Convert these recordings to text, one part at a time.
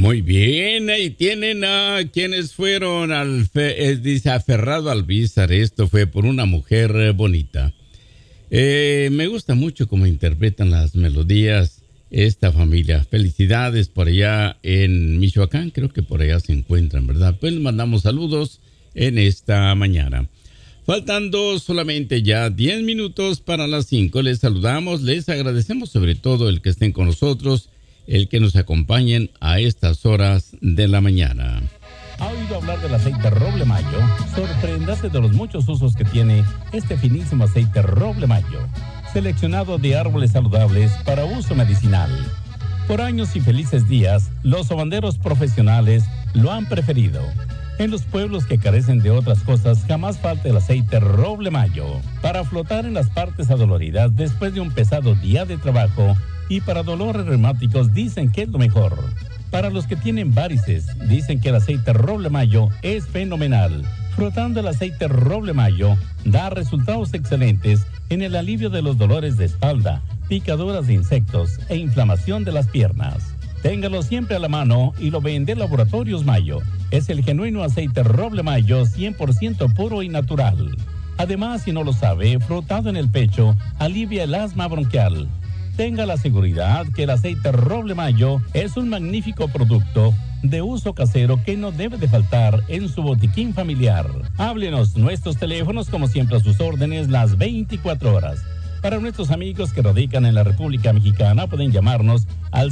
Muy bien, ahí tienen a quienes fueron dice Aferrado al Alvízar. Esto fue por una mujer bonita. Me gusta mucho cómo interpretan las melodías esta familia. Felicidades por allá en Michoacán, creo que por allá se encuentran, ¿verdad? Pues les mandamos saludos en esta mañana. Faltando solamente ya 10 minutos para las 5, les saludamos, les agradecemos sobre todo el que estén con nosotros, el que nos acompañen a estas horas de la mañana. ¿Ha oído hablar del aceite Roble Mayo? Sorpréndase de los muchos usos que tiene este finísimo aceite Roble Mayo, seleccionado de árboles saludables para uso medicinal. Por años y felices días, los sobanderos profesionales lo han preferido. En los pueblos que carecen de otras cosas, jamás falta el aceite Roble Mayo para flotar en las partes adoloridas después de un pesado día de trabajo, y para dolores reumáticos dicen que es lo mejor. Para los que tienen varices, dicen que el aceite Roble Mayo es fenomenal. Frotando el aceite Roble Mayo da resultados excelentes en el alivio de los dolores de espalda, picaduras de insectos e inflamación de las piernas. Téngalo siempre a la mano y lo vende Laboratorios Mayo. Es el genuino aceite Roble Mayo 100% puro y natural. Además, si no lo sabe, frotado en el pecho alivia el asma bronquial. Tenga la seguridad que el aceite Roble Mayo es un magnífico producto de uso casero que no debe de faltar en su botiquín familiar. Háblenos, nuestros teléfonos como siempre a sus órdenes las 24 horas. Para nuestros amigos que radican en la República Mexicana pueden llamarnos al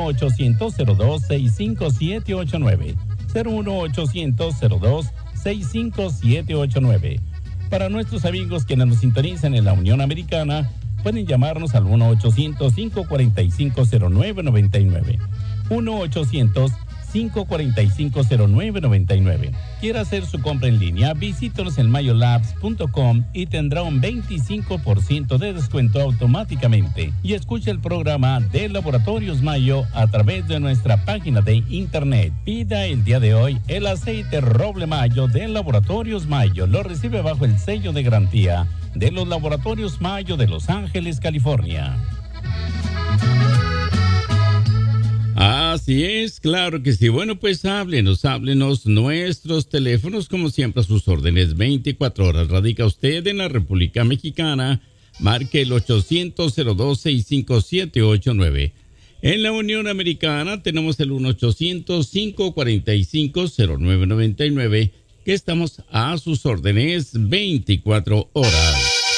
01800-02-65789. 01800-02-65789. Para nuestros amigos quienes nos sintonizan en la Unión Americana, pueden llamarnos al 1-800-545-0999. 1-800-545-0999. Quiere hacer su compra en línea, visítenos en mayolabs.com y tendrá un 25% de descuento automáticamente. Y escuche el programa de Laboratorios Mayo a través de nuestra página de internet. Pida el día de hoy el aceite Roble Mayo de Laboratorios Mayo. Lo recibe bajo el sello de garantía de los Laboratorios Mayo de Los Ángeles, California. Así es, claro que sí. Bueno, pues háblenos nuestros teléfonos, como siempre, a sus órdenes, 24 horas. Radica usted en la República Mexicana, marque el 800-02-65789. En la Unión Americana tenemos el 1-800-545-0999, que estamos a sus órdenes 24 horas.